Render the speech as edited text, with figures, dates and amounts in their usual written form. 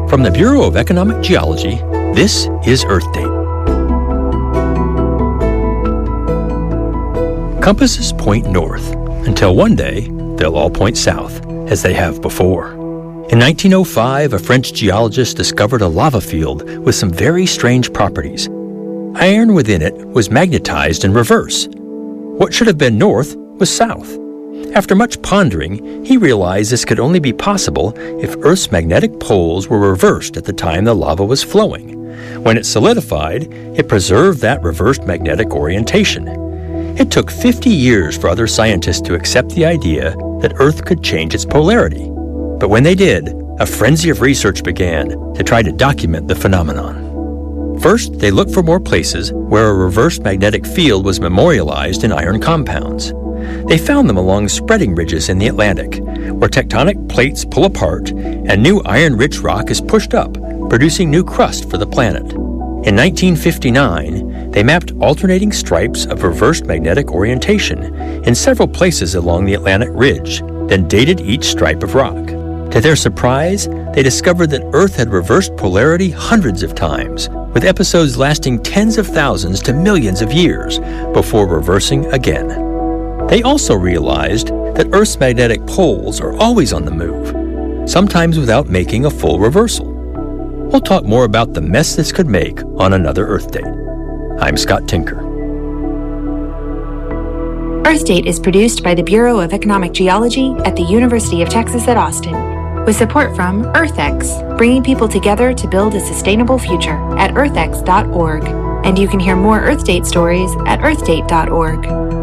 From the Bureau of Economic Geology, this is Earth Date. Compasses point north, until one day they'll all point south, as they have before. In 1905, a French geologist discovered a lava field with some very strange properties. Iron within it was magnetized in reverse. What should have been north was south. After much pondering, he realized this could only be possible if Earth's magnetic poles were reversed at the time the lava was flowing. When it solidified, it preserved that reversed magnetic orientation. It took 50 years for other scientists to accept the idea that Earth could change its polarity. But when they did, a frenzy of research began to try to document the phenomenon. First, they looked for more places where a reversed magnetic field was memorialized in iron compounds. They found them along spreading ridges in the Atlantic, where tectonic plates pull apart and new iron-rich rock is pushed up, producing new crust for the planet. In 1959, they mapped alternating stripes of reversed magnetic orientation in several places along the Atlantic Ridge, then dated each stripe of rock. To their surprise, they discovered that Earth had reversed polarity hundreds of times, with episodes lasting tens of thousands to millions of years before reversing again. They also realized that Earth's magnetic poles are always on the move, sometimes without making a full reversal. We'll talk more about the mess this could make on another Earth Date. I'm Scott Tinker. Earth Date is produced by the Bureau of Economic Geology at the University of Texas at Austin, with support from EarthX, bringing people together to build a sustainable future at earthx.org. And you can hear more Earth Date stories at earthdate.org.